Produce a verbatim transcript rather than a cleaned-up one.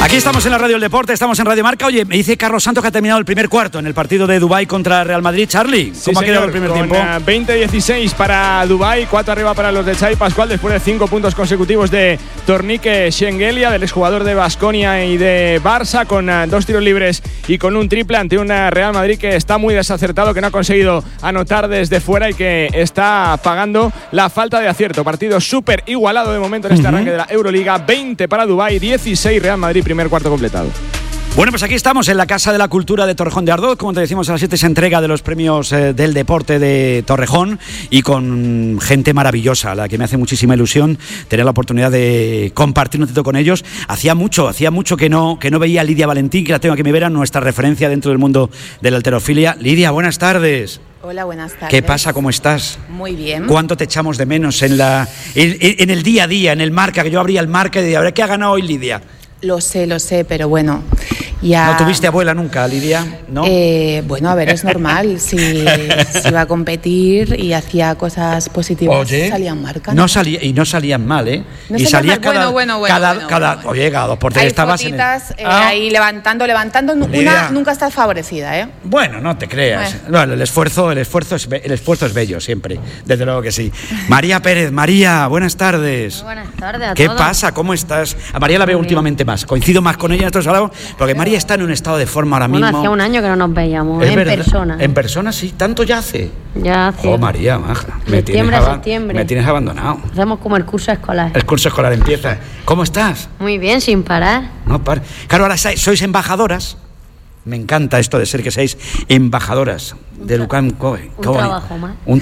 Aquí estamos en la Radio del Deporte, estamos en Radio Marca. Oye, me dice Carlos Santos que ha terminado el primer cuarto en el partido de Dubái contra Real Madrid. Charlie, ¿cómo sí, ha quedado señor, el primer con tiempo? veinte dieciséis para Dubái, cuatro arriba para los de Xavi Pascual después de cinco puntos consecutivos de Tornique Shengelia, del exjugador de Baskonia y de Barça, con uh, dos tiros libres y con un triple ante un Real Madrid que está muy desacertado, que no ha conseguido anotar desde fuera y que está pagando la falta de acierto. Partido súper igualado de momento en este uh-huh. arranque de la Euroliga. veinte para Dubái, dieciséis Real Madrid, primer cuarto completado. Bueno, pues aquí estamos en la Casa de la Cultura de Torrejón de Ardoz. Como te decimos, a las siete se entrega de los premios eh, del deporte de Torrejón y con gente maravillosa, a la que me hace muchísima ilusión tener la oportunidad de compartir un ratito con ellos. Hacía mucho, hacía mucho que no, que no veía a Lidia Valentín, que la tengo aquí, me vera, nuestra referencia dentro del mundo de la halterofilia. Lidia, buenas tardes. Hola, buenas tardes. ¿Qué pasa? ¿Cómo estás? Muy bien. ¿Cuánto te echamos de menos en, la, en, en el día a día, en el marca? Que yo abría el marca y decía, a ver, ¿qué ha ganado hoy Lidia? Lo sé, lo sé, pero bueno, ya... ¿No tuviste abuela nunca, Lidia? ¿No? Eh, bueno, a ver, es normal. Si, si iba a competir y hacía cosas positivas, Oye, salían marcas. No salía, y no salían mal, ¿eh? No y salías cada, bueno, bueno, bueno, cada, bueno, cada bueno. Oye, cada dos por tres Hay estabas fotitas, en el... eh, ah. ahí levantando, levantando. Lidia. Una nunca está favorecida, ¿eh? Bueno, no te creas. Bueno. Bueno, el esfuerzo, el esfuerzo es, el esfuerzo es bello siempre, desde luego que sí. María Pérez, María, buenas tardes. Muy buenas tardes a ¿Qué todos. pasa? ¿Cómo estás? A María la veo Muy últimamente más. Coincido más con ella en estos hablamos, porque María está en un estado de forma ahora Bueno, mismo. hacía un año que no nos veíamos, Es en verdad. persona. En persona sí, tanto ya hace. Ya hace. Oh, María, maja. Me Septiembre tienes, a aba- septiembre. me tienes abandonado. Hacemos como el curso escolar. El curso escolar empieza. ¿Cómo estás? Muy bien, sin parar. No, par- Claro, ahora sa- sois embajadoras. Me encanta esto de ser que seáis embajadoras de Lucan Coe. Un trabajo más. Un